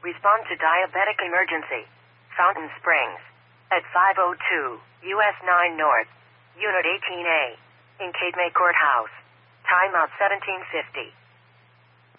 Respond to diabetic emergency. Fountain Springs. At 502 US 9 North. Unit 18A. In Cape May Courthouse. Timeout 1750.